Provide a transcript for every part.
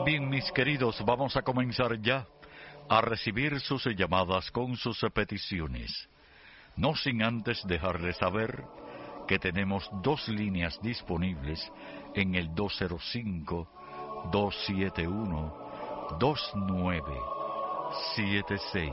Bien, mis queridos, vamos a comenzar ya a recibir sus llamadas con sus peticiones. No sin antes dejarles saber que tenemos 2 líneas disponibles en el 205-271-2976.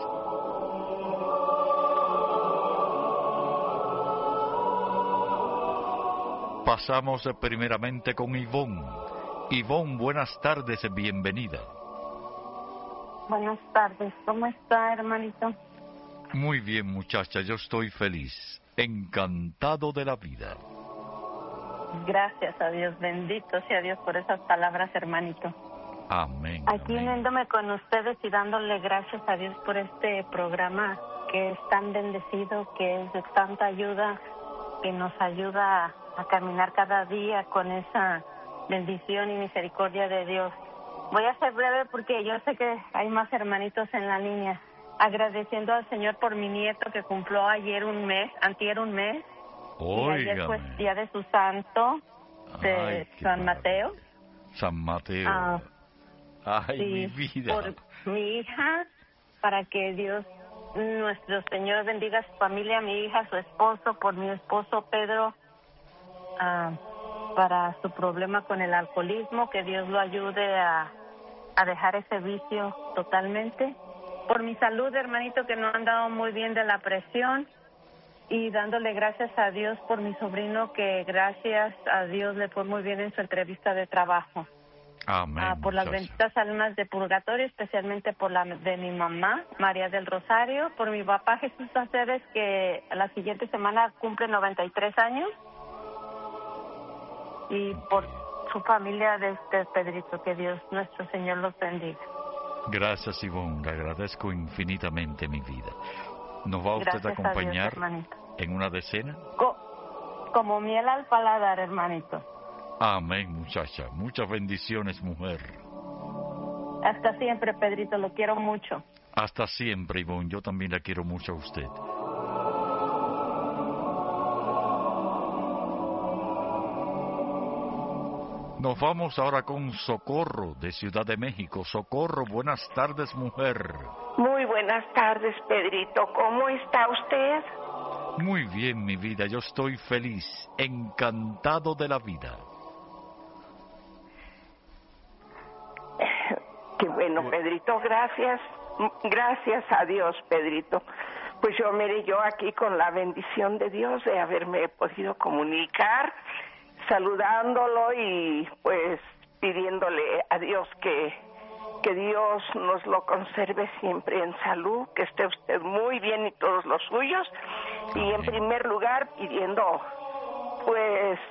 Pasamos primeramente con Ivonne. Ivonne, buenas tardes, bienvenida. Buenas tardes, ¿cómo está, hermanito? Muy bien, muchacha, yo estoy feliz, encantado de la vida. Gracias a Dios, bendito sea Dios por esas palabras, hermanito. Amén. Aquí amén. uniéndome con ustedes y dándole gracias a Dios por este programa que es tan bendecido, que es de tanta ayuda, que nos ayuda a caminar cada día con esa bendición y misericordia de Dios. Voy a ser breve porque yo sé que hay más hermanitos en la línea. Agradeciendo al Señor por mi nieto que cumplió antier un mes. Óigame. Y ayer fue día de su santo, de San Mateo. San Mateo. Ay, sí, mi vida. Por mi hija, para que Dios, nuestro Señor, bendiga a su familia, mi hija, su esposo, por mi esposo Pedro, para su problema con el alcoholismo, que Dios lo ayude a dejar ese vicio totalmente. Por mi salud, hermanito, que no ha andado muy bien de la presión, y dándole gracias a Dios por mi sobrino, que gracias a Dios le fue muy bien en su entrevista de trabajo. Amén. Por las benditas almas de purgatorio, especialmente por la de mi mamá, María del Rosario, por mi papá Jesús Aceves, que la siguiente semana cumple 93 años, y por su familia de Pedrito, que Dios nuestro Señor los bendiga. Gracias, Ivonne, le agradezco infinitamente mi vida. ¿Nos va usted a acompañar en una decena? Como miel al paladar, hermanito. Amén, muchacha. Muchas bendiciones, mujer. Hasta siempre, Pedrito, lo quiero mucho. Hasta siempre, Ivonne, yo también la quiero mucho a usted. Nos vamos ahora con Socorro, de Ciudad de México. Socorro, buenas tardes, mujer. Muy buenas tardes, Pedrito. ¿Cómo está usted? Muy bien, mi vida. Yo estoy feliz, encantado de la vida. Qué bueno, Pedrito. Gracias. Gracias a Dios, Pedrito. Pues yo aquí con la bendición de Dios de haberme podido comunicar, saludándolo y pues pidiéndole a Dios que Dios nos lo conserve siempre en salud, que esté usted muy bien y todos los suyos. Y en primer lugar pidiendo pues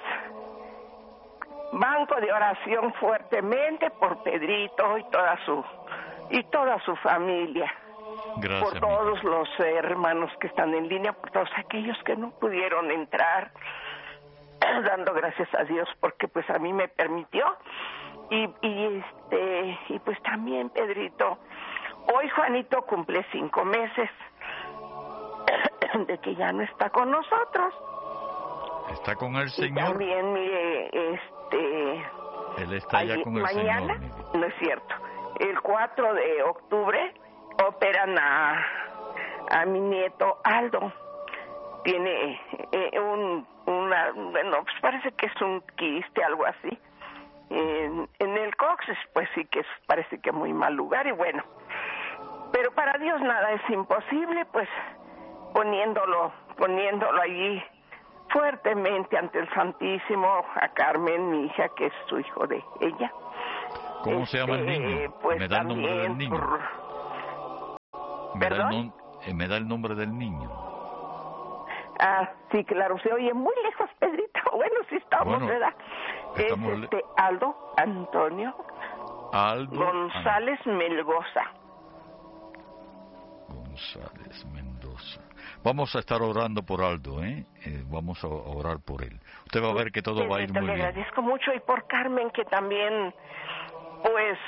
banco de oración fuertemente por Pedrito y toda su familia. Gracias, por todos los hermanos que están en línea, por todos aquellos que no pudieron entrar, dando gracias a Dios porque pues a mí me permitió. Y pues también, Pedrito, hoy Juanito cumple 5 meses de que ya no está con nosotros. Está con el Señor. Y también, mire, él está ya con el mañana, Señor. No es cierto, el 4 de octubre operan a mi nieto Aldo. Tiene pues parece que es un quiste, algo así. En el coxis, pues sí que parece que muy mal lugar, y bueno, pero para Dios nada es imposible, pues poniéndolo allí fuertemente ante el Santísimo, a Carmen, mi hija, que es su hijo de ella. ¿Cómo se llama el niño? Pues ¿Me da el nombre del niño? ¿Me da el nombre del niño? Sí, claro, se oye muy lejos, Pedrito. Bueno, sí estamos, ¿verdad? Es Aldo Antonio González Mendoza. González Mendoza. Vamos a estar orando por Aldo, vamos a orar por él. Usted va a ver que todo va a ir muy bien. Le agradezco mucho, y por Carmen, que también, pues,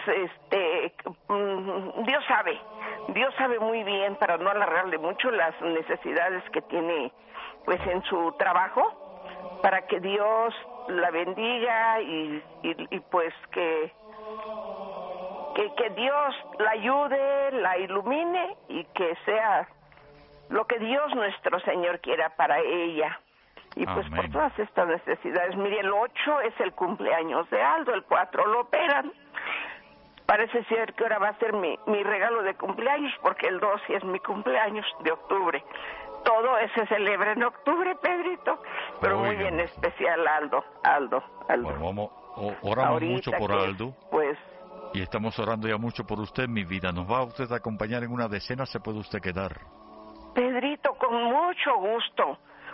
Dios sabe muy bien, para no alargarle mucho, las necesidades que tiene, pues, en su trabajo, para que Dios la bendiga y pues que que Dios la ayude, la ilumine y que sea lo que Dios nuestro Señor quiera para ella. Y pues Amén. por todas estas necesidades. Mire, el 8 es el cumpleaños de Aldo, el 4 lo operan. Parece ser que ahora va a ser mi regalo de cumpleaños, porque el 2 sí es mi cumpleaños de octubre. Todo se celebra en octubre, Pedrito, pero muy Oiga. en especial Aldo. Bueno, oramos Ahorita mucho por que, Aldo. Pues, Y estamos orando ya mucho por usted, mi vida. ¿Nos va usted a acompañar en una decena? ¿Se puede usted quedar? Pedrito, con mucho gusto,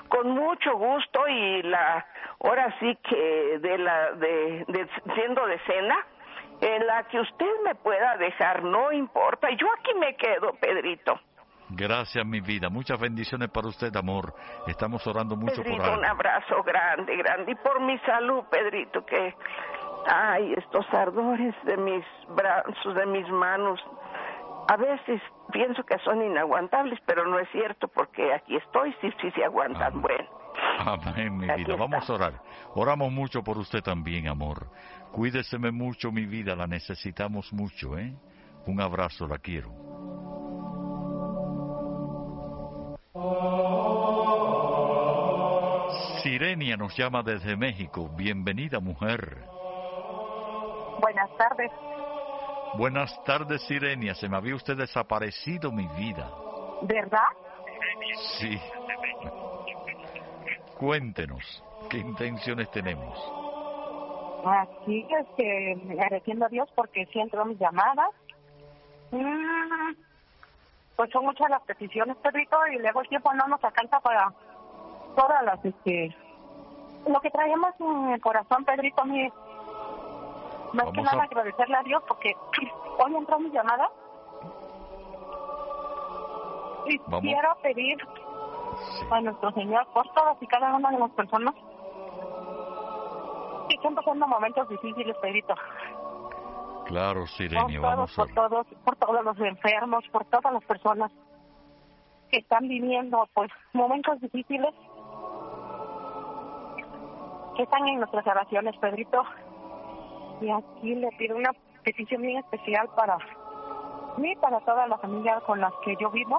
y ahora sí que siendo de cena, en la que usted me pueda dejar, no importa, yo aquí me quedo, Pedrito. Gracias, mi vida. Muchas bendiciones para usted, amor. Estamos orando mucho Pedrito, por Aldo. un abrazo grande, y por mi salud, Pedrito, que, ay, estos ardores de mis brazos, de mis manos, a veces pienso que son inaguantables, pero no es cierto, porque aquí estoy, sí se aguantan. Amén. Bueno. Amén, mi Aquí vida. Vamos a está. orar. Oramos mucho por usted también, amor. Cuídeseme mucho, mi vida. La necesitamos mucho, ¿eh? Un abrazo, la quiero. Sirenia nos llama desde México. Bienvenida, mujer. Buenas tardes. Buenas tardes, Sirenia. Se me había usted desaparecido, mi vida. ¿Verdad? Sí. Cuéntenos, ¿qué intenciones tenemos? Aquí, agradeciendo a Dios porque sí entró mis llamadas. Pues son muchas las peticiones, Pedrito, y luego el tiempo no nos alcanza para todas las, lo que traemos en el corazón, Pedrito, a mí, más que nada agradecerle a Dios porque hoy entró mi llamada y quiero pedir a nuestro Señor por todas y cada una de las personas que están pasando momentos difíciles, Pedrito. Claro, Sirenia, vamos a por todos los enfermos, por todas las personas que están viviendo pues momentos difíciles, que están en nuestras oraciones, Pedrito. Y aquí le pido una petición bien especial para mí, para toda la familia con las que yo vivo.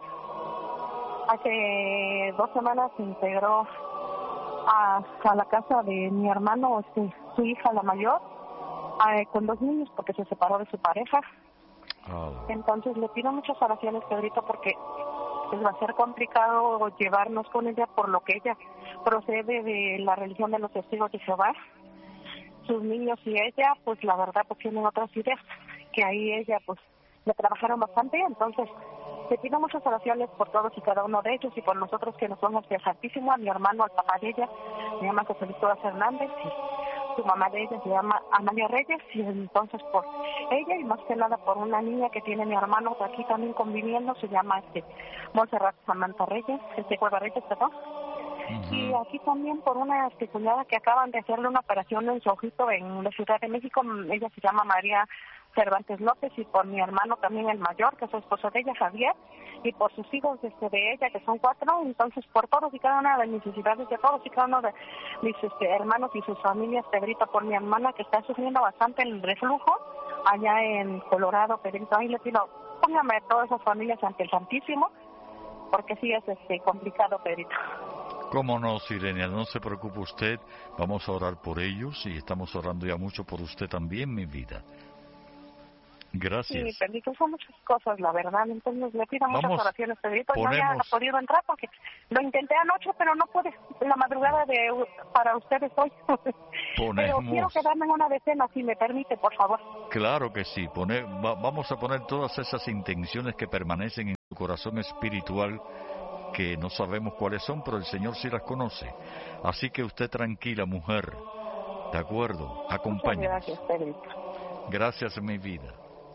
Hace 2 semanas se integró a la casa de mi hermano, su hija la mayor, con 2 niños porque se separó de su pareja. Entonces le pido muchas oraciones, Pedrito, porque pues va a ser complicado llevarnos con ella por lo que ella procede de la religión de los testigos de Jehová. Sus niños y ella, pues la verdad, pues tienen otras ideas, que ahí ella, pues, le trabajaron bastante. Entonces, le pido muchas oraciones por todos y cada uno de ellos y por nosotros que nos somos de Santísimo, a mi hermano, al papá de ella, se llama José Víctor Fernández, y su mamá de ella se llama Amalia Reyes, y entonces por ella y más que nada por una niña que tiene mi hermano aquí también conviviendo, se llama Montserrat Samantha Reyes, Cueva Reyes, perdón. Y aquí también por una cuñada que acaban de hacerle una operación en su ojito en la Ciudad de México, ella se llama María Cervantes López, y por mi hermano también el mayor, que es su esposo de ella, Javier, y por sus hijos de ella, que son 4, entonces por todos y cada una de mis necesidades, de todos y cada uno de mis hermanos y sus familias, Pedrito, por mi hermana que está sufriendo bastante el reflujo allá en Colorado, Pedrito, ahí le pido, póngame a todas esas familias ante el Santísimo, porque sí es complicado, Pedrito. Cómo no, Sirenia, no se preocupe usted, vamos a orar por ellos y estamos orando ya mucho por usted también, mi vida. Gracias. Sí, Pedrito, son muchas cosas, la verdad, entonces le pido muchas oraciones, Pedrito. No había podido entrar porque lo intenté anoche, pero no pude, en la madrugada para ustedes hoy. Pero quiero quedarme en una decena, si me permite, por favor. Claro que sí, vamos a poner todas esas intenciones que permanecen en su corazón espiritual, que no sabemos cuáles son, pero el Señor sí las conoce. Así que usted tranquila, mujer. ¿De acuerdo? Acompáñenos. Gracias, Pedrito. Gracias, mi vida.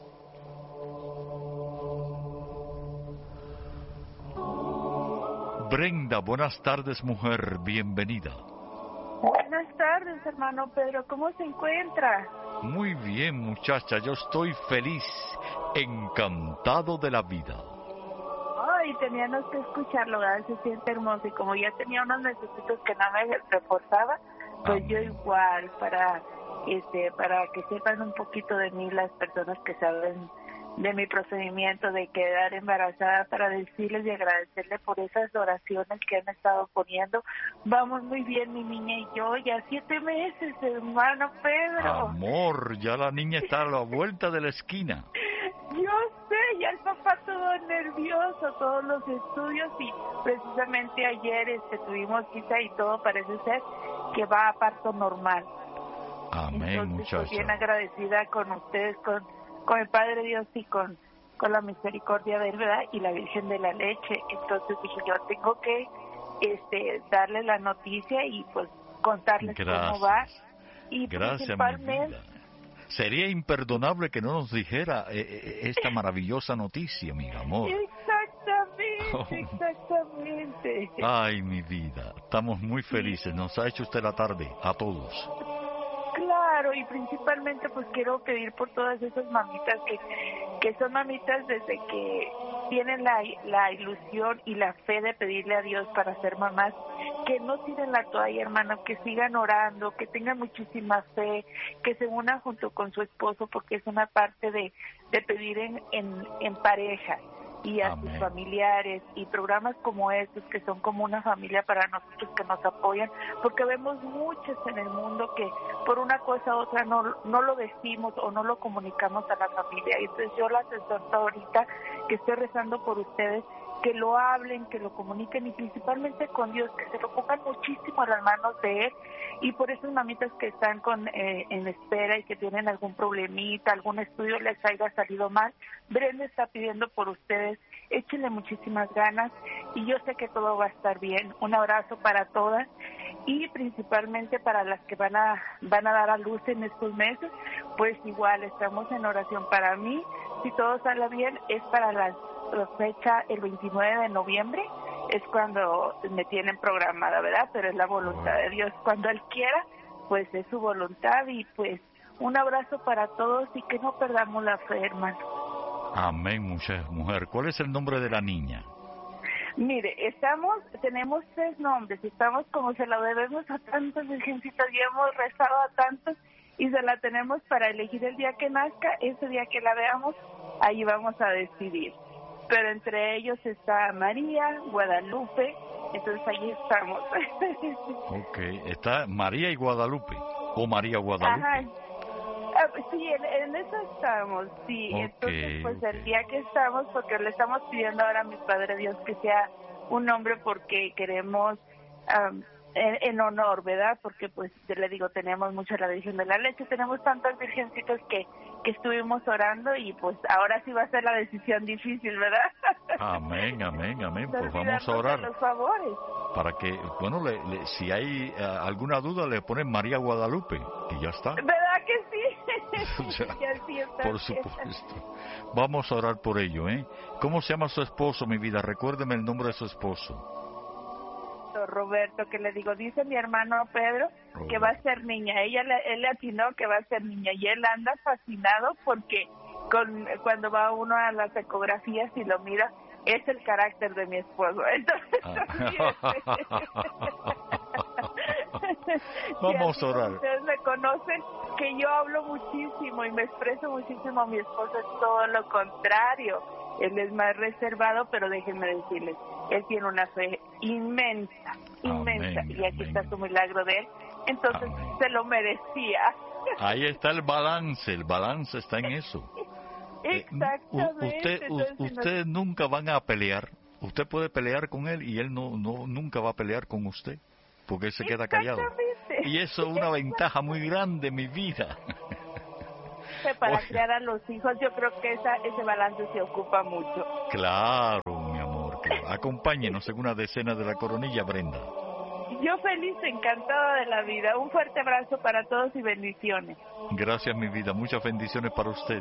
Brenda, buenas tardes, mujer. Bienvenida. Buenas tardes, hermano Pedro. ¿Cómo se encuentra? Muy bien, muchacha. Yo estoy feliz, encantado de la vida. Ay, teníamos que escucharlo, ¿verdad? Se siente hermoso. Y como ya tenía unos necesitos que no me reforzaba, pues yo igual, para para que sepan un poquito de mí las personas que saben de mi procedimiento de quedar embarazada, para decirles y agradecerles por esas oraciones que han estado poniendo. Vamos muy bien, mi niña y yo, ya 7 meses, hermano Pedro. Amor, ya la niña está a la vuelta de la esquina. Yo sé, ya el papá todo nervioso, todos los estudios, y precisamente ayer tuvimos cita y todo parece ser que va a parto normal. Amén. Entonces, muchacha. Pues bien agradecida con ustedes, con el Padre Dios y con la misericordia de él, ¿verdad? Y la Virgen de la Leche. Entonces dije, yo tengo que darle la noticia y pues contarles cómo va. Y principalmente, sería imperdonable que no nos dijera esta maravillosa noticia, mi amor. Exactamente. Ay, mi vida, estamos muy felices. Nos ha hecho usted la tarde a todos. Claro, y principalmente pues quiero pedir por todas esas mamitas que son mamitas desde que tienen la ilusión y la fe de pedirle a Dios para ser mamás, que no tiren la toalla, hermano, que sigan orando, que tengan muchísima fe, que se unan junto con su esposo, porque es una parte de pedir en pareja, y a sus familiares, y programas como estos que son como una familia para nosotros, que nos apoyan, porque vemos muchos en el mundo que por una cosa u otra no lo decimos o no lo comunicamos a la familia. Y entonces yo las exhorto ahorita, que estoy rezando por ustedes, que lo hablen, que lo comuniquen, y principalmente con Dios, que se lo pongan muchísimo a las manos de Él. Y por esas mamitas que están en espera y que tienen algún problemita, algún estudio les haya salido mal, Brenda está pidiendo por ustedes, échenle muchísimas ganas, y yo sé que todo va a estar bien. Un abrazo para todas, y principalmente para las que van a dar a luz en estos meses, pues igual estamos en oración para mí. Si todo sale bien, es para la fecha el 29 de noviembre, es cuando me tienen programada, ¿verdad? Pero es la voluntad de Dios. Cuando Él quiera, pues es su voluntad. Y pues un abrazo para todos, y que no perdamos la fe, hermano. Amén, mujer. ¿Cuál es el nombre de la niña? Mire, tenemos 3 nombres, estamos como se lo debemos a tantos virgencitas, y hemos rezado a tantos, y se la tenemos para elegir el día que nazca. Ese día que la veamos, ahí vamos a decidir. Pero entre ellos está María, Guadalupe, entonces ahí estamos. Ok, está María y Guadalupe, o María Guadalupe. Ajá. Sí, en eso estamos, sí. Okay, entonces, pues el día que estamos, porque le estamos pidiendo ahora a mi Padre Dios que sea un nombre, porque queremos en honor, ¿verdad? Porque pues le digo, tenemos mucho la Virgen de la Leche, tenemos tantas virgencitas que estuvimos orando, y pues ahora sí va a ser la decisión difícil, ¿verdad? Amén. Pues vamos a orar los favores, para que, bueno, si hay alguna duda, le ponen María Guadalupe y ya está. ¿Verdad que sí? Por supuesto. Vamos a orar por ello, ¿eh? ¿Cómo se llama su esposo, mi vida? Recuérdeme el nombre de su esposo. Roberto, que le digo, dice mi hermano Pedro que va a ser niña. Él le atinó que va a ser niña, y él anda fascinado porque cuando va uno a las ecografías y lo mira, es el carácter de mi esposo. Entonces, vamos a orar. Ustedes me conocen que yo hablo muchísimo y me expreso muchísimo. Mi esposo es todo lo contrario. Él es más reservado, pero déjenme decirles, él tiene una fe inmensa. Amén, y aquí está su milagro de él. Entonces se lo merecía. Ahí está el balance está en eso. Exactamente. Ustedes nunca van a pelear. Usted puede pelear con él y él nunca va a pelear con usted, porque él se queda callado. Y eso es una ventaja muy grande, mi vida. Para criar a los hijos, yo creo que ese balance se ocupa mucho. Claro, mi amor, claro. Acompáñenos en una decena de la coronilla, Brenda. Yo feliz, encantada de la vida. Un fuerte abrazo para todos y bendiciones. Gracias, mi vida. Muchas bendiciones para usted.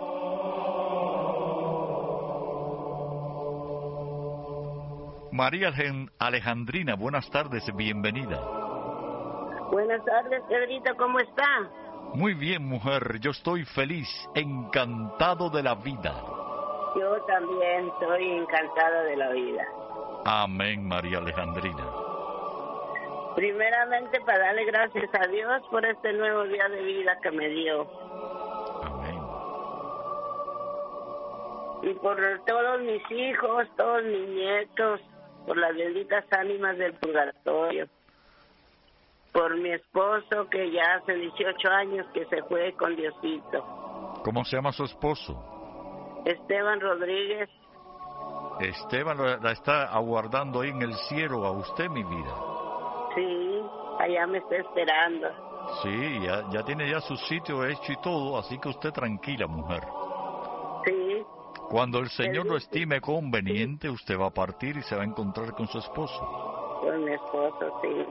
María Alejandrina, buenas tardes, bienvenida. Buenas tardes, Pedrito, ¿cómo está? Muy bien, mujer, yo estoy feliz, encantado de la vida. Yo también estoy encantado de la vida. Amén, María Alejandrina. Primeramente para darle gracias a Dios por este nuevo día de vida que me dio. Amén. Y por todos mis hijos, todos mis nietos, por las benditas ánimas del purgatorio. Por mi esposo que ya hace 18 años que se fue con Diosito. ¿Cómo se llama su esposo? Esteban Rodríguez. Esteban la está aguardando ahí en el cielo a usted, mi vida. Sí, allá me está esperando. Sí, ya tiene ya su sitio hecho y todo, así que usted tranquila, mujer. Sí. Cuando el Señor lo estime conveniente, usted va a partir y se va a encontrar con su esposo. Con mi esposo, sí.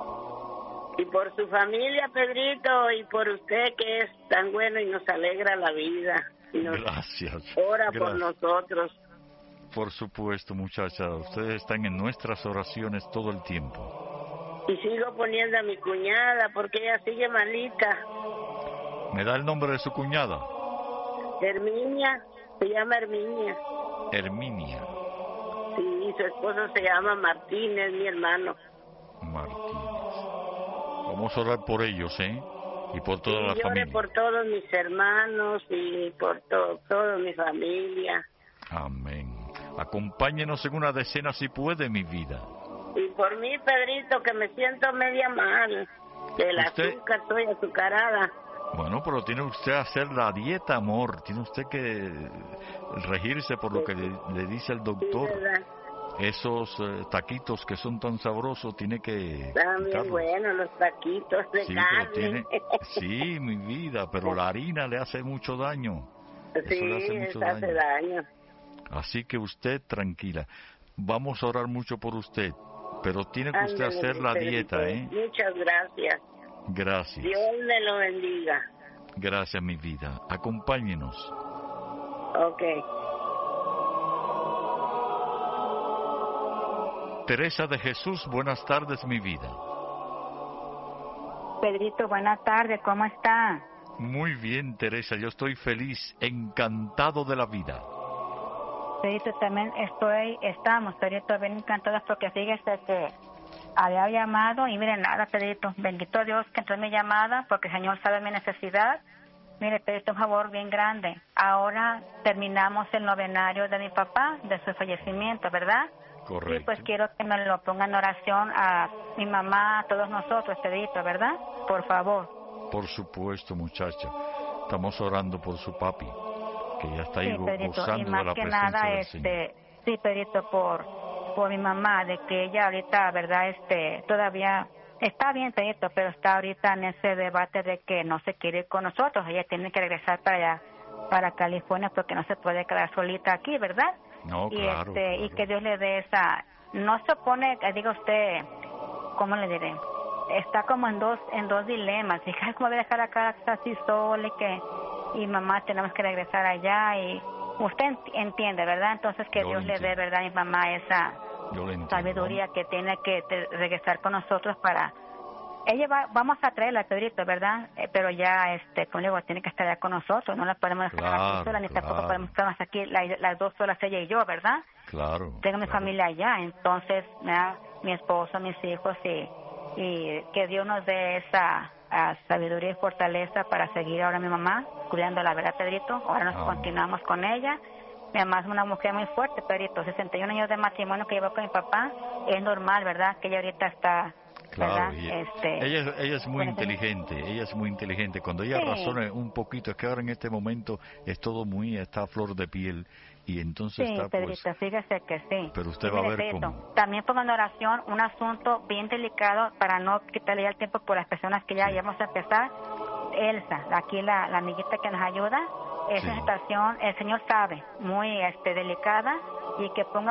Y por su familia, Pedrito, y por usted que es tan bueno y nos alegra la vida. Y nos Gracias. ora Gracias. por nosotros. Por supuesto, muchacha, ustedes están en nuestras oraciones todo el tiempo. Y sigo poniendo a mi cuñada porque ella sigue malita. ¿Me da el nombre de su cuñada? Herminia, se llama Herminia. Herminia. Sí, su esposo se llama Martínez, mi hermano. Martínez. Vamos a orar por ellos, ¿eh? Y por toda la familia. Por todos mis hermanos y por toda mi familia. Amén. Acompáñenos en una decena si puede, mi vida. Y por mí, Pedrito, que me siento media mal. Del azúcar, estoy azucarada. Bueno, pero tiene usted que hacer la dieta, amor. Tiene usted que regirse por lo que le dice el doctor. Sí, ¿verdad? Esos taquitos que son tan sabrosos, tiene que también bueno, los taquitos de carne. Sí, mi vida, pero la harina le hace mucho daño. Sí, eso le hace mucho daño. Así que usted tranquila. Vamos a orar mucho por usted, pero tiene que usted hacer la dieta, ¿eh? Muchas gracias. Gracias. Dios me lo bendiga. Gracias, mi vida. Acompáñenos. Ok. Teresa de Jesús, buenas tardes, mi vida. Pedrito, buenas tardes, ¿cómo está? Muy bien, Teresa, yo estoy feliz, encantado de la vida. Pedrito, también estamos, Pedrito, bien encantados porque fíjese que había llamado y mire nada, Pedrito, bendito Dios que entró en mi llamada porque el Señor sabe mi necesidad. Mire, Pedrito, un favor bien grande. Ahora terminamos el novenario de mi papá, de su fallecimiento, ¿verdad? Correcto. Y pues quiero que me lo pongan en oración a mi mamá, a todos nosotros, Pedrito, ¿verdad? Por favor. Por supuesto, muchacha. Estamos orando por su papi, que ya está ahí gozando de la presencia del Señor. Sí, Pedrito, por mi mamá, de que ella ahorita, ¿verdad? Todavía está bien, Pedrito, pero está ahorita en ese debate de que no se quiere ir con nosotros. Ella tiene que regresar para allá, para California, porque no se puede quedar solita aquí, ¿verdad? No, y claro, claro. Y que Dios le dé esa, no se opone, diga usted, ¿cómo le diré? Está como en dos dilemas. Fíjate cómo voy a dejar acá así sola y mamá tenemos que regresar allá y usted entiende, ¿verdad? Entonces que Dios le dé, ¿verdad? A mi mamá esa sabiduría que tiene que regresar con nosotros para ella vamos a traerla, Pedrito, ¿verdad? Pero ya, como le digo, tiene que estar allá con nosotros, no la podemos dejar aquí sola, ni tampoco podemos estar aquí las dos solas, ella y yo, ¿verdad? Claro. Tengo mi familia allá, entonces, mi esposo, mis hijos, y que Dios nos dé esa sabiduría y fortaleza para seguir ahora a mi mamá, cuidando la verdad, Pedrito. Ahora nos continuamos con ella. Mi mamá es una mujer muy fuerte, Pedrito, 61 años de matrimonio que llevó con mi papá, es normal, ¿verdad? Que ella ahorita está... Claro, ella es muy inteligente, Cuando ella razona un poquito, es que ahora en este momento es todo está a flor de piel y entonces está Pedrito, fíjese que sí. Pero usted va a ver Pedrito, cómo. También pongo en oración un asunto bien delicado para no quitarle el tiempo por las personas que ya vamos a empezar. Elsa, aquí la amiguita que nos ayuda, esa situación, el Señor sabe, muy delicada y que ponga